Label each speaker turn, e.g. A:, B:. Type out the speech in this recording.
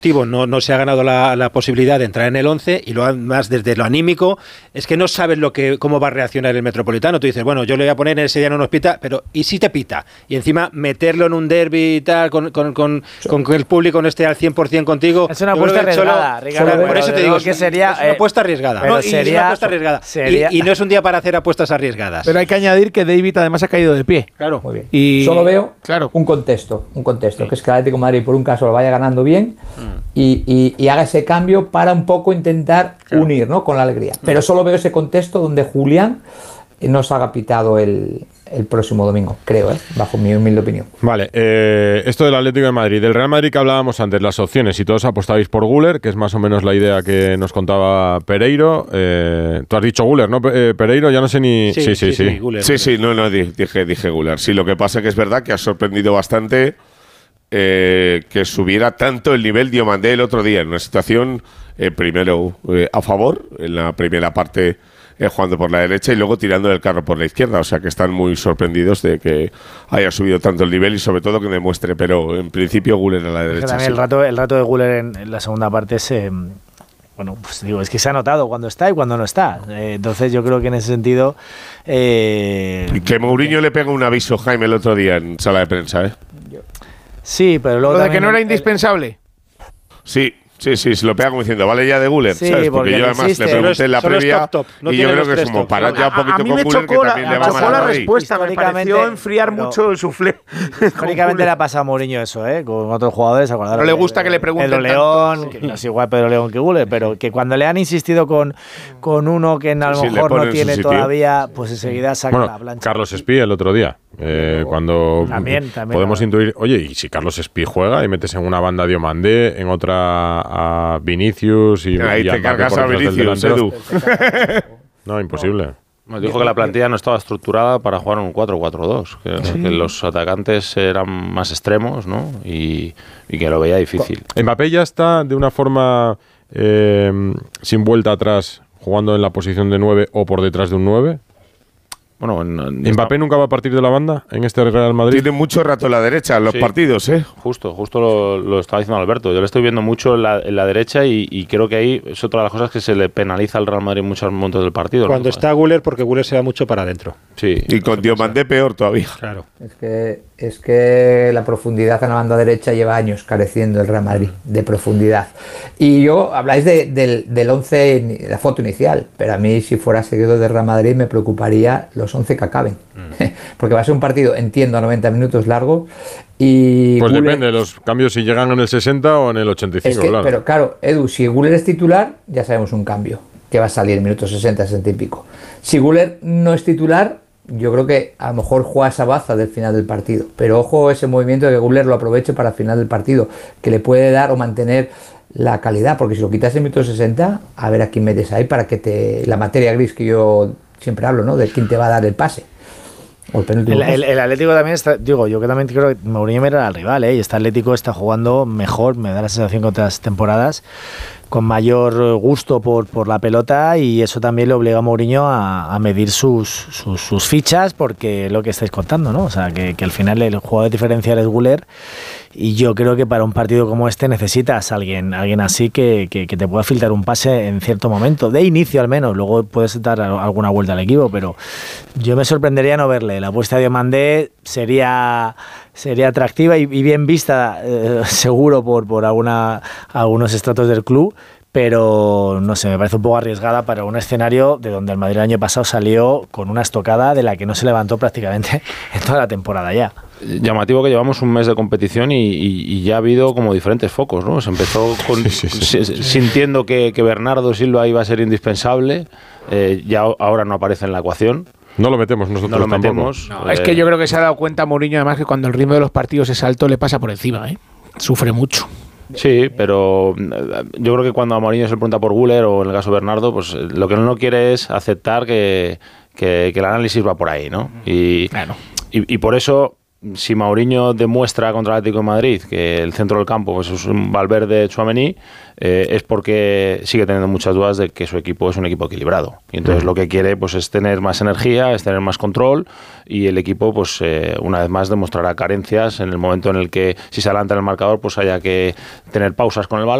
A: no se ha ganado la posibilidad de entrar en el 11 y lo más desde lo anímico es que no sabes cómo va a reaccionar el Metropolitano. Tú dices, bueno, yo le voy a poner ese día no nos pita, pero ¿y si te pita? Y encima meterlo en un derbi y tal, con que el público no esté al 100% contigo.
B: Es una apuesta arriesgada, Ricardo.
A: Por eso te digo que sería, es una apuesta arriesgada. Y no es un día para hacer apuestas arriesgadas.
C: Pero hay que añadir que David además ha caído de pie.
A: Claro.
D: Muy bien. Y solo veo un contexto, que es que el Atlético de Madrid por un caso lo vaya ganando bien y haga ese cambio para un poco intentar unir, ¿no?, con la alegría. Pero solo veo ese contexto donde Julián nos haga pitado el próximo domingo, creo, bajo mi humilde opinión.
E: Vale, esto del Atlético de Madrid. Del Real Madrid que hablábamos antes, las opciones, y todos apostabais por Güler, que es más o menos la idea que nos contaba Pereiro. Tú has dicho Güler, ¿no, Pereiro? Ya no sé ni...
F: Sí,
E: Güler.
F: Sí, no, dije Güler. Sí, lo que pasa es que es verdad que ha sorprendido bastante que subiera tanto el nivel Diomandé el otro día, en una situación primero a favor, en la primera parte jugando por la derecha y luego tirando del carro por la izquierda, o sea que están muy sorprendidos de que haya subido tanto el nivel y sobre todo que demuestre, pero en principio Güler a la derecha.
B: También el rato de Güler en la segunda parte es... Bueno, pues digo, es que se ha notado cuando está y cuando no está. Entonces yo creo que en ese sentido...
F: Y que Mourinho le pega un aviso, Jaime, el otro día en sala de prensa, ¿eh?
B: Sí, pero luego...
C: ¿Lo de que no era indispensable?
F: Sí, se lo pega como diciendo, vale ya de Güler,
B: sí,
F: ¿sabes? Porque yo además le pregunté en la previa y yo creo que es como parar ya un poquito con Güler, que también le va a
C: la respuesta, me pareció enfriar mucho el suflé.
B: Históricamente le ha pasado a Mourinho eso, con otros jugadores.
C: No le gusta que le pregunten
B: Pedro León, que no es igual Pedro León que Güler, pero que cuando le han insistido con uno que a lo mejor no tiene todavía, pues enseguida saca la plancha.
E: Carlos Espí el otro día, cuando
B: también
E: podemos intuir, oye, y si Carlos Espí juega y metes en una banda a Diomandé, en otra a Vinicius y
F: ahí te cargas a Vinicius, Edu.
E: No, imposible.
G: Dijo que la plantilla no estaba estructurada para jugar un 4-4-2, que los atacantes eran más extremos, ¿no? Y que lo veía difícil.
E: Mbappé ya está de una forma sin vuelta atrás, jugando en la posición de 9 o por detrás de un 9.
G: Bueno,
E: ¿Mbappé nunca va a partir de la banda en este Real Madrid?
F: Tiene mucho rato en la derecha en los partidos, ¿eh?
G: Justo lo estaba diciendo Alberto. Yo le estoy viendo mucho en la derecha y creo que ahí es otra de las cosas que se le penaliza al Real Madrid en muchos momentos del partido.
A: Cuando está Güler, porque Güler se va mucho para adentro.
G: Sí.
F: Y con Diomandé peor todavía.
A: Claro.
D: Es que la profundidad en la banda derecha lleva años careciendo el Real Madrid de profundidad. Y habláis del 11, la foto inicial, pero a mí si fuera seguidor del Real Madrid me preocuparía los 11 que acaben. Porque va a ser un partido, entiendo, a 90 minutos largo. Y
E: pues
D: Güler,
E: depende de los cambios, si llegan en el 60 o en el 85, claro.
D: Pero claro, Edu, si Güler es titular, ya sabemos un cambio, que va a salir en minutos 60, 60 y pico. Si Güler no es titular, yo creo que a lo mejor juega esa baza del final del partido. Pero ojo ese movimiento de que Güler lo aproveche para el final del partido, que le puede dar o mantener la calidad, porque si lo quitas en minutos 60, a ver a quién metes ahí para que la materia gris que yo siempre hablo, ¿no? De quién te va a dar el pase.
B: El Atlético también está, digo, yo que también creo que Mourinho era el rival, y este Atlético está jugando mejor, me da la sensación que otras temporadas, con mayor gusto por la pelota, y eso también le obliga a Mourinho a medir sus fichas, porque lo que estáis contando, ¿no? O sea, que al final el jugador diferencial es Güler, y yo creo que para un partido como este necesitas alguien así que te pueda filtrar un pase en cierto momento, de inicio al menos, luego puedes dar alguna vuelta al equipo, pero yo me sorprendería no verle. La apuesta de Diomandé sería atractiva y bien vista, seguro por algunos estratos del club, pero no sé, me parece un poco arriesgada para un escenario de donde el Madrid el año pasado salió con una estocada de la que no se levantó prácticamente en toda la temporada ya.
G: Llamativo que llevamos un mes de competición y ya ha habido como diferentes focos, ¿no? Se empezó sintiendo que Bernardo Silva iba a ser indispensable, ya ahora no aparece en la ecuación.
E: No lo metemos nosotros tampoco.
C: No, es que yo creo que se ha dado cuenta Mourinho además que cuando el ritmo de los partidos es alto le pasa por encima, sufre mucho.
G: Sí, pero yo creo que cuando a Mourinho se le pregunta por Güler o en el caso de Bernardo, pues lo que no quiere es aceptar que el análisis va por ahí, ¿no? Y por eso si Mourinho demuestra contra el Atlético de Madrid que el centro del campo pues es un Valverde, Tchouaméni, es porque sigue teniendo muchas dudas de que su equipo es un equipo equilibrado. Y entonces lo que quiere pues es tener más energía, es tener más control, y el equipo pues una vez más demostrará carencias en el momento en el que, si se adelanta en el marcador, pues haya que tener pausas con el balón.